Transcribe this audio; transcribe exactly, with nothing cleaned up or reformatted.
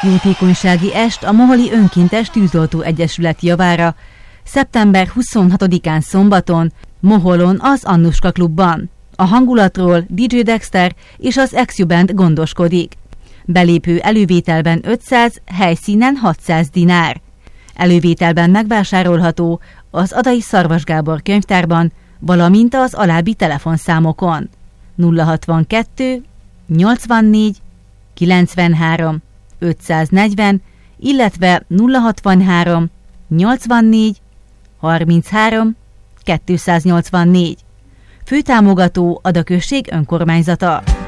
Jótékonysági est a Moholi Önkéntes Tűzoltó Egyesület javára szeptember huszonhatodikán szombaton Moholon az Annuska klubban. A hangulatról dé dzsé Dexter és az Exu Band gondoskodik. Belépő elővételben ötszáz, helyszínen hatszáz dinár. Elővételben megvásárolható az Adai Szarvas Gábor könyvtárban, valamint az alábbi telefonszámokon nulla hatvankettő, nyolcvannégy, kilencvenhárom, ötszáznegyven, illetve nulla hatvanhárom, nyolcvannégy, harminchárom, kétszáznyolcvannégy. Főtámogató Ada község önkormányzata.